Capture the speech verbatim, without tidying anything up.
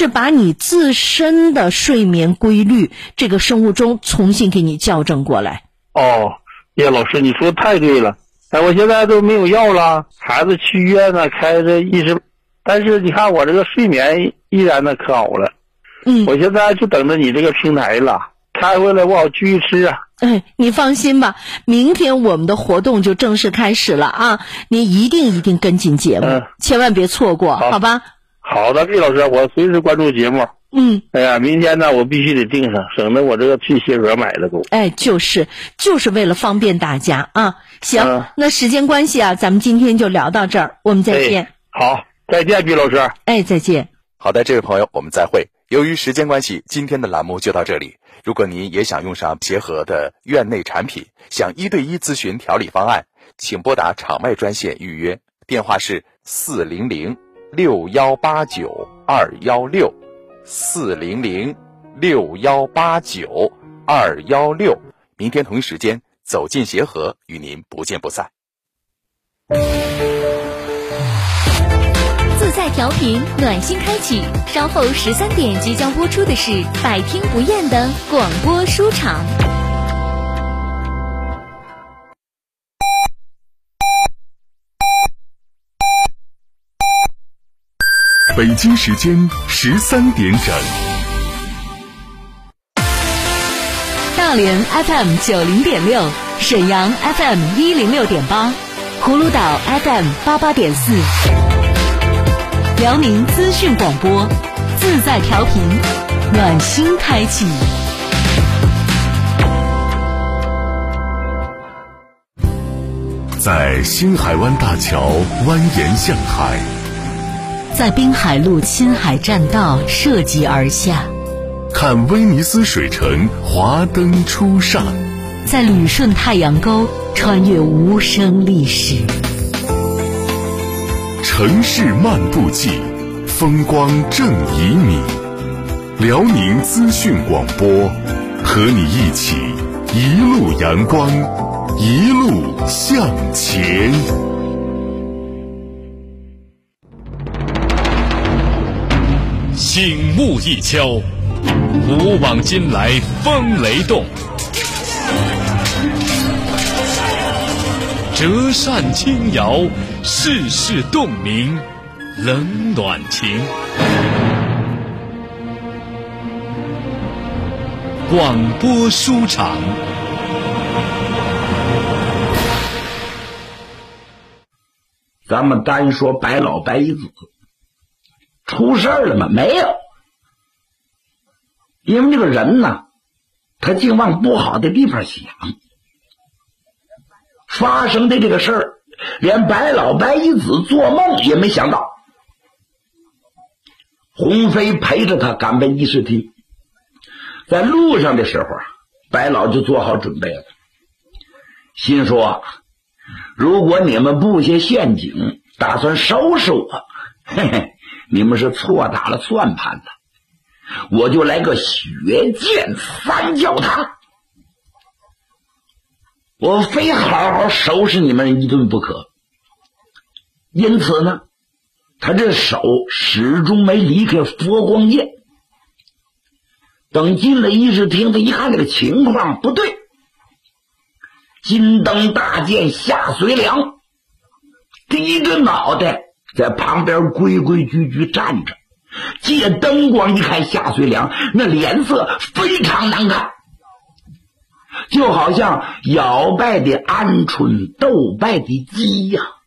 是把你自身的睡眠规律这个生物钟重新给你校正过来。 哦，叶老师，你说太对了。哎，我现在都没有药了，孩子去医院呢，开着医师，但是你看我这个睡眠依然的可好了。 嗯， 我现在就等着你这个平台了，开回来我好继续吃啊。 哎，你放心吧，明天我们的活动就正式开始了啊！你一定一定跟进节目， 嗯、 千万别错过，好, 好吧？ 好的，厉老师，我随时关注节目。 嗯， 哎呀，明天呢，我必须得订上，省得我这个去协和买了都。 哎，就是就是为了方便大家啊。行， 嗯、 那时间关系啊，咱们今天就聊到这儿，我们再见。 哎、好，再见，毕老师。 哎，再见。 好的，这位朋友，我们再会。由于时间关系，今天的栏目就到这里。如果您也想用上协和的院内产品，想一对一咨询调理方案，请拨打场外专线预约，电话是四零零六幺八九二幺六四零零六幺八九二幺六。明天同一时间走进协和，与您不见不散。 自在调频，暖心开启。稍后十三点即将播出的是百听不厌的广播书场。 北京时间十三点整。 大连 F M 九零点六，沈阳 F M 一零六点八，葫芦岛 F M 八八点四。辽宁资讯广播，自在调频，暖心开启。 在新海湾大桥蜿蜒向海， 在滨海路青海栈道涉级而下， 看威尼斯水城华灯初上， 在旅顺太阳沟穿越无声历史。 城市漫步记，风光正旖旎。辽宁资讯广播，和你一起一路阳光，一路向前。 醒目一敲，古往今来风雷动，折扇轻摇，世事洞明，冷暖情。广播书场， 咱们单说白老白姨子出事儿了吗？没有，因为这个人呢，他净往不好的地方想。发生的这个事儿，连白老白姨子做梦也没想到。鸿飞陪着他赶奔议事厅，在路上的时候啊，白老就做好准备了，心说如果你们布下陷阱打算收拾我，嘿嘿，你们是错打了算盘的，我就来个血溅三教堂，我非好好收拾你们一顿不可。因此呢，他这手始终没离开佛光殿。等进了议事厅，他一看这个情况不对，金灯大剑夏随良低着脑袋在旁边规规矩矩站着，借灯光一看夏随良那脸色非常难看，就好像摇摆的鹌鹑斗败的鸡呀、啊。